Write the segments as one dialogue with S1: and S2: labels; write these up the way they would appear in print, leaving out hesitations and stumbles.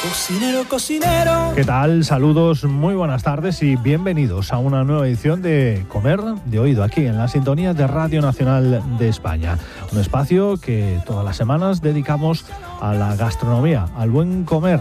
S1: Cocinero, cocinero.
S2: ¿Qué tal? Saludos, muy buenas tardes y bienvenidos a una nueva edición de Comer de Oído, aquí en la sintonía de Radio Nacional de España. Un espacio que todas las semanas dedicamos a la gastronomía, al buen comer,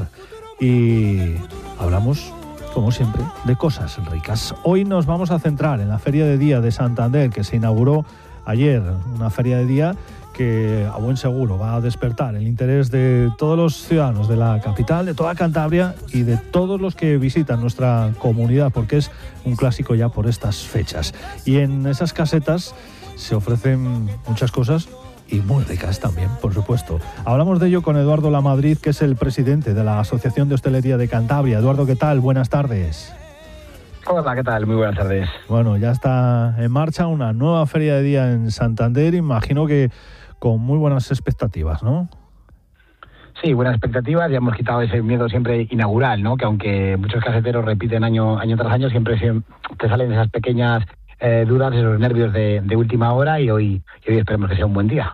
S2: y hablamos, como siempre, de cosas ricas. Hoy nos vamos a centrar en la Feria de Día de Santander, que se inauguró ayer, una feria de día que a buen seguro va a despertar el interés de todos los ciudadanos de la capital, de toda Cantabria y de todos los que visitan nuestra comunidad, porque es un clásico ya por estas fechas. Y en esas casetas se ofrecen muchas cosas y muy ricas también, por supuesto. Hablamos de ello con Eduardo Lamadrid, que es el presidente de la Asociación de Hostelería de Cantabria. Eduardo, ¿qué tal? Buenas tardes.
S3: Hola, ¿qué tal? Muy buenas tardes.
S2: Bueno, ya está en marcha una nueva feria de día en Santander, imagino que con muy buenas expectativas, ¿no?
S3: Sí, buenas expectativas. Ya hemos quitado ese miedo siempre inaugural, ¿no? Que aunque muchos caseteros repiten año tras año, siempre te salen esas pequeñas dudas, esos nervios de última hora, y hoy esperemos que sea un buen día.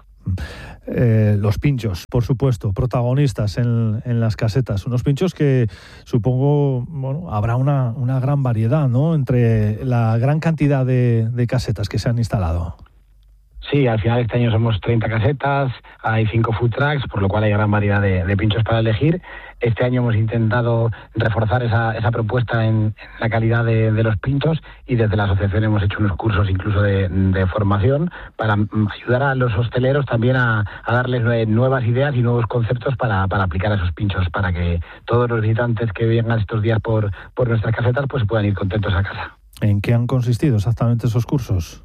S2: Los pinchos, por supuesto, protagonistas en las casetas. Unos pinchos que supongo, bueno, habrá una gran variedad, ¿no? Entre la gran cantidad de casetas que se han instalado.
S3: Sí, al final este año somos 30 casetas, hay 5 food trucks, por lo cual hay gran variedad de pinchos para elegir. Este año hemos intentado reforzar esa propuesta en la calidad de los pinchos, y desde la asociación hemos hecho unos cursos incluso de formación para ayudar a los hosteleros también a darles nuevas ideas y nuevos conceptos para aplicar a esos pinchos, para que todos los visitantes que vengan estos días por nuestras casetas pues puedan ir contentos a casa.
S2: ¿En qué han consistido exactamente esos cursos?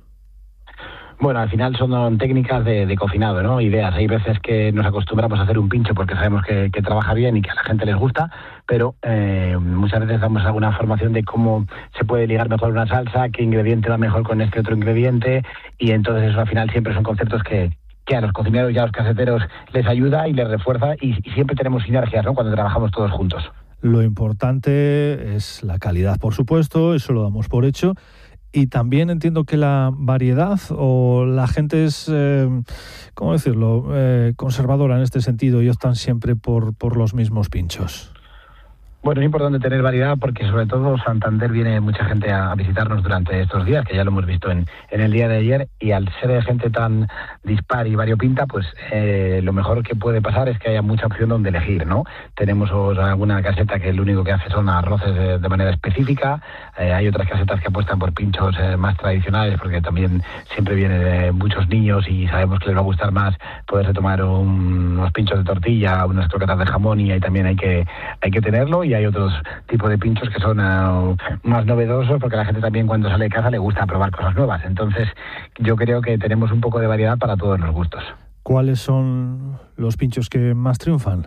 S3: Bueno, al final son técnicas de cocinado, ¿no? Ideas. Hay veces que nos acostumbramos a hacer un pincho porque sabemos que trabaja bien y que a la gente les gusta, pero muchas veces damos alguna formación de cómo se puede ligar mejor una salsa, qué ingrediente va mejor con este otro ingrediente, y entonces eso al final siempre son conceptos que a los cocineros y a los caseteros les ayuda y les refuerza, y siempre tenemos sinergias, ¿no? Cuando trabajamos todos juntos. Lo
S2: importante es la calidad, por supuesto, eso lo damos por hecho. Y también entiendo que la variedad, o la gente es, ¿cómo decirlo?, conservadora en este sentido, y optan siempre por los mismos pinchos.
S3: Bueno, es importante tener variedad porque sobre todo Santander viene mucha gente a visitarnos durante estos días, que ya lo hemos visto en el día de ayer, y al ser gente tan dispar y variopinta, pues lo mejor que puede pasar es que haya mucha opción donde elegir, ¿no? Tenemos alguna caseta que lo único que hace son arroces de manera específica, hay otras casetas que apuestan por pinchos más tradicionales, porque también siempre vienen muchos niños y sabemos que les va a gustar más poderse tomar unos pinchos de tortilla, unas croquetas de jamón, y ahí también hay que tenerlo. Y hay otros tipos de pinchos que son más novedosos, porque a la gente también cuando sale de casa le gusta probar cosas nuevas. Entonces yo creo que tenemos un poco de variedad para todos los gustos.
S2: ¿Cuáles son los pinchos que más triunfan?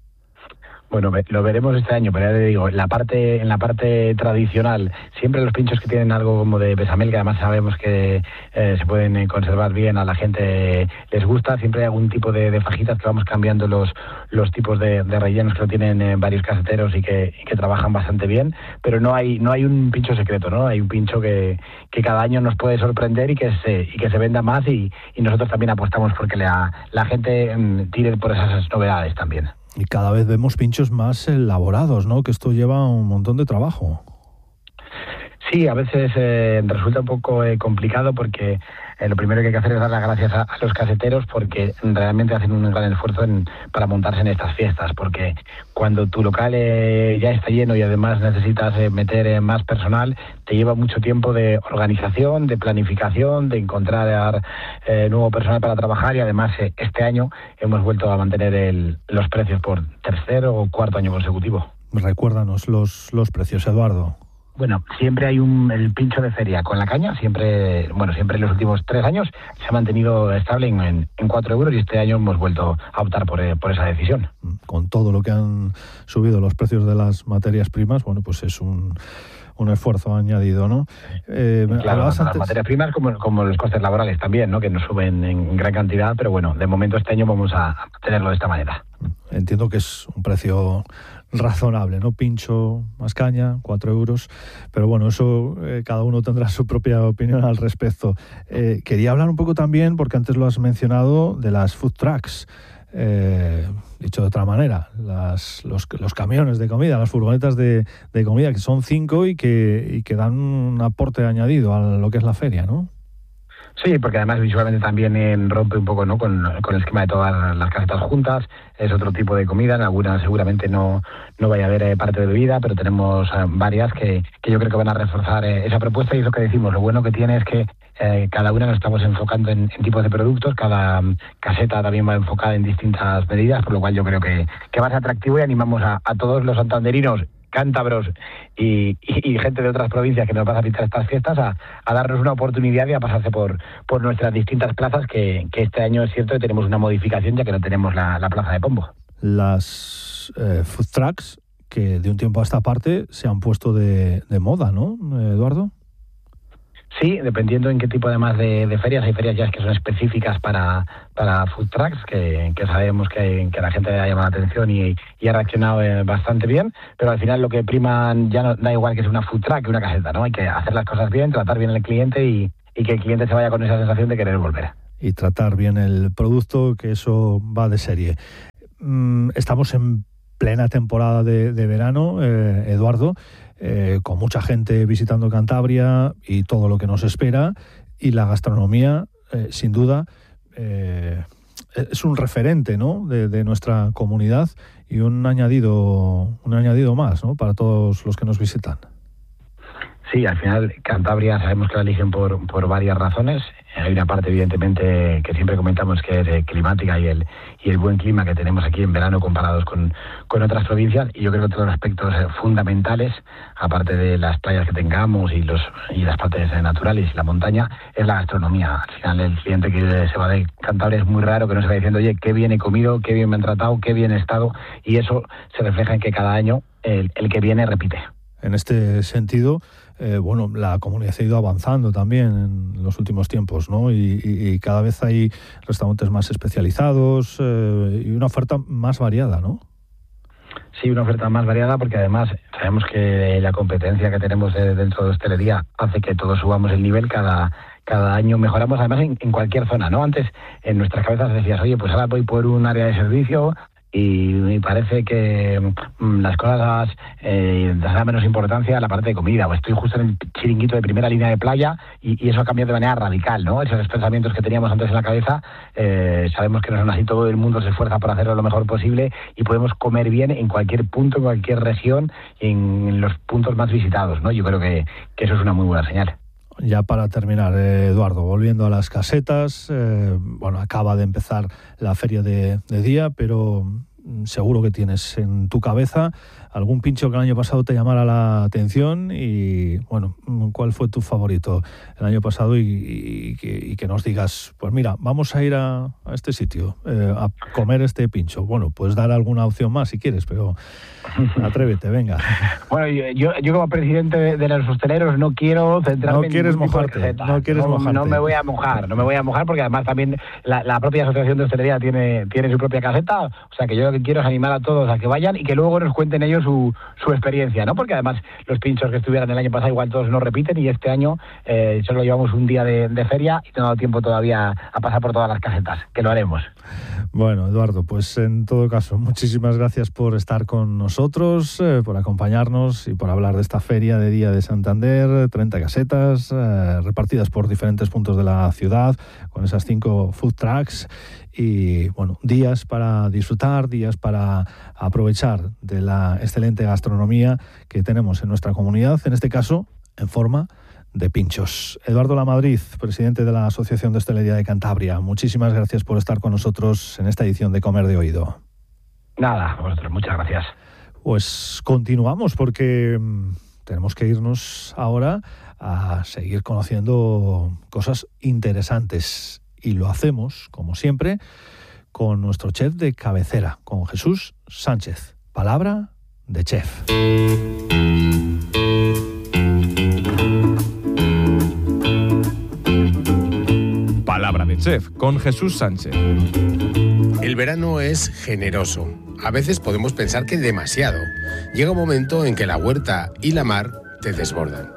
S3: Bueno, lo veremos este año, pero ya te digo, en la parte tradicional, siempre los pinchos que tienen algo como de bechamel, que además sabemos que se pueden conservar bien, a la gente les gusta. Siempre hay algún tipo de fajitas que vamos cambiando los tipos de rellenos, que lo tienen varios caseteros y que trabajan bastante bien, pero no hay un pincho secreto, ¿no? Hay un pincho que cada año nos puede sorprender y que se venda más, y nosotros también apostamos porque la gente tire por esas novedades también.
S2: Y cada vez vemos pinchos más elaborados, ¿no? Que esto lleva un montón de trabajo.
S3: Sí, a veces resulta un poco complicado, porque lo primero que hay que hacer es dar las gracias a los caseteros, porque realmente hacen un gran esfuerzo para montarse en estas fiestas, porque cuando tu local ya está lleno y además necesitas meter más personal, te lleva mucho tiempo de organización, de planificación, de encontrar nuevo personal para trabajar, y además este año hemos vuelto a mantener los precios por tercer o cuarto año consecutivo.
S2: Recuérdanos los precios, Eduardo.
S3: Bueno, siempre hay el pincho de feria con la caña, siempre en los últimos 3 años se ha mantenido estable en 4 euros, y este año hemos vuelto a optar por esa decisión.
S2: Con todo lo que han subido los precios de las materias primas, bueno, pues es un esfuerzo añadido, ¿no?
S3: Claro, las materias primas como los costes laborales también, ¿no? Que nos suben en gran cantidad, pero bueno, de momento este año vamos a tenerlo de esta manera.
S2: Entiendo que es un precio razonable, ¿no? Pincho más caña, 4 euros, pero bueno, eso cada uno tendrá su propia opinión al respecto. Quería hablar un poco también, porque antes lo has mencionado, de las food trucks. Dicho de otra manera, los camiones de comida, las furgonetas de comida, que son 5 y que dan un aporte añadido a lo que es la feria, ¿no?
S3: Sí, porque además visualmente también rompe un poco, ¿no?, con el esquema de todas las casetas juntas. Es otro tipo de comida, en algunas seguramente no vaya a haber parte de bebida, pero tenemos varias que yo creo que van a reforzar esa propuesta. Y es lo que decimos, lo bueno que tiene es que cada una nos estamos enfocando en tipos de productos, cada caseta también va enfocada en distintas medidas, por lo cual yo creo que va a ser atractivo, y animamos a todos los santanderinos, cántabros y gente de otras provincias que nos van a visitar estas fiestas a darnos una oportunidad y a pasarse por nuestras distintas plazas, que este año es cierto que tenemos una modificación, ya que no tenemos la plaza de Pombo.
S2: Las food trucks que de un tiempo a esta parte se han puesto de moda, ¿no, Eduardo? Sí, dependiendo en qué tipo además de ferias. Hay ferias ya que son específicas para food trucks, que sabemos que la gente ha llamado la atención y ha reaccionado bastante bien, pero al final lo que priman ya no da igual que sea una food truck que una caseta, ¿no? Hay que hacer las cosas bien, tratar bien al cliente y que el cliente se vaya con esa sensación de querer volver. Y tratar bien el producto, que eso va de serie. Estamos en plena temporada de verano, Eduardo, con mucha gente visitando Cantabria y todo lo que nos espera, y la gastronomía, sin duda, es un referente, ¿no?, de nuestra comunidad, y un añadido más, ¿no?, para todos los que nos visitan. Sí, al final Cantabria sabemos que la eligen por varias razones. Hay una parte, evidentemente, que siempre comentamos, que es climática, y el buen clima que tenemos aquí en verano comparados con otras provincias. Y yo creo que todos los aspectos fundamentales, aparte de las playas que tengamos y las partes naturales y la montaña, es la gastronomía. Al final, el cliente que se va de Cantabria es muy raro que no se vaya diciendo, oye, qué bien he comido, qué bien me han tratado, qué bien he estado, y eso se refleja en que cada año el que viene repite. En este sentido, la comunidad ha ido avanzando también en los últimos tiempos, ¿no? Y cada vez hay restaurantes más especializados y una oferta más variada, ¿no? Sí, una oferta más variada, porque además sabemos que la competencia que tenemos dentro de hostelería hace que todos subamos el nivel cada año. Mejoramos además en cualquier zona, ¿no? Antes en nuestras cabezas decías, oye, pues ahora voy por un área de servicio y me parece que las cosas dan menos importancia a la parte de comida, o estoy justo en el chiringuito de primera línea de playa, y eso ha cambiado de manera radical, ¿no? Esos pensamientos que teníamos antes en la cabeza, sabemos que no son así. Todo el mundo se esfuerza por hacerlo lo mejor posible, y podemos comer bien en cualquier punto, en cualquier región, en los puntos más visitados, ¿no? Yo creo que eso es una muy buena señal. Ya para terminar, Eduardo, volviendo a las casetas, acaba de empezar la feria de día, pero seguro que tienes en tu cabeza algún pincho que el año pasado te llamara la atención, y ¿cuál fue tu favorito el año pasado? Y que nos digas, pues mira, vamos a ir a este sitio a comer este pincho. Bueno, puedes dar alguna opción más si quieres, pero atrévete, venga. Bueno, yo como presidente de los hosteleros no quiero centrarme en ningún tipo de caseta. No quieres mojarte. No me voy a mojar, porque además también la propia asociación de hostelería tiene su propia caseta. O sea que yo lo que quiero es animar a todos a que vayan y que luego nos cuenten ellos su experiencia, ¿no? Porque además los pinchos que estuvieran el año pasado igual todos no repiten, y este año solo llevamos un día de feria y no ha dado tiempo todavía a pasar por todas las casetas, que lo haremos. Bueno, Eduardo, pues en todo caso, muchísimas gracias por estar con nosotros, por acompañarnos y por hablar de esta feria de Día de Santander. 30 casetas repartidas por diferentes puntos de la ciudad, con esas 5 food trucks, y días para disfrutar, días para aprovechar de la excelente gastronomía que tenemos en nuestra comunidad, en este caso en forma de pinchos. Eduardo Lamadrid, presidente de la Asociación de Hostelería de Cantabria, muchísimas gracias por estar con nosotros en esta edición de Comer de Oído. Nada, a vosotros, muchas gracias. Pues continuamos, porque tenemos que irnos ahora a seguir conociendo cosas interesantes, y lo hacemos, como siempre, con nuestro chef de cabecera, con Jesús Sánchez. Palabra de chef.
S4: Palabra de chef, con Jesús Sánchez.
S5: El verano es generoso. A veces podemos pensar que demasiado. Llega un momento en que la huerta y la mar te desbordan.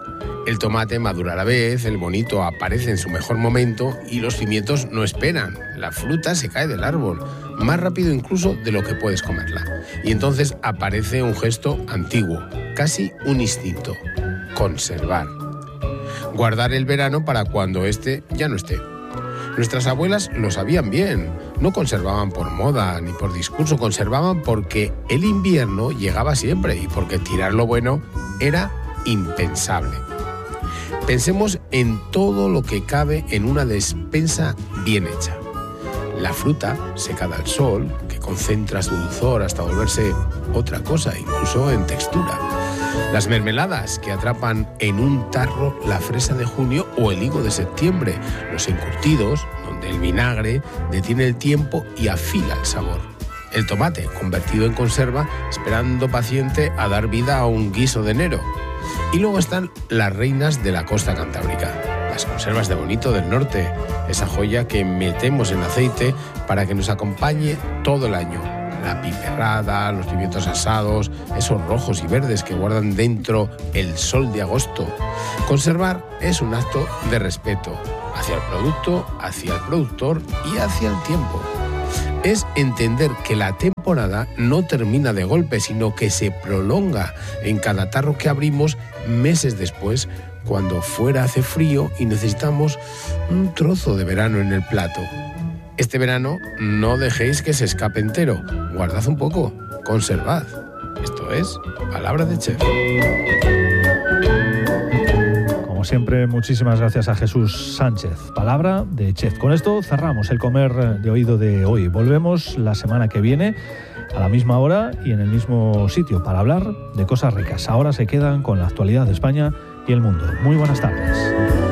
S5: El tomate madura a la vez, el bonito aparece en su mejor momento y los pimientos no esperan. La fruta se cae del árbol, más rápido incluso de lo que puedes comerla. Y entonces aparece un gesto antiguo, casi un instinto: conservar. Guardar el verano para cuando éste ya no esté. Nuestras abuelas lo sabían bien, no conservaban por moda ni por discurso, conservaban porque el invierno llegaba siempre y porque tirar lo bueno era impensable. Pensemos en todo lo que cabe en una despensa bien hecha. La fruta secada al sol, que concentra su dulzor hasta volverse otra cosa, incluso en textura. Las mermeladas que atrapan en un tarro la fresa de junio o el higo de septiembre. Los encurtidos, donde el vinagre detiene el tiempo y afila el sabor. El tomate, convertido en conserva, esperando paciente a dar vida a un guiso de enero. Y luego están las reinas de la costa cantábrica, las conservas de bonito del norte, esa joya que metemos en aceite para que nos acompañe todo el año. La piperrada, los pimientos asados, esos rojos y verdes que guardan dentro el sol de agosto. Conservar es un acto de respeto hacia el producto, hacia el productor y hacia el tiempo. Es entender que la temporada no termina de golpe, sino que se prolonga en cada tarro que abrimos meses después, cuando fuera hace frío y necesitamos un trozo de verano en el plato. Este verano no dejéis que se escape entero, guardad un poco, conservad. Esto es Palabra de Chef.
S2: Como siempre, muchísimas gracias a Jesús Sánchez. Palabra de Chef. Con esto cerramos el Comer de Oído de hoy. Volvemos la semana que viene a la misma hora y en el mismo sitio para hablar de cosas ricas. Ahora se quedan con la actualidad de España y el mundo. Muy buenas tardes.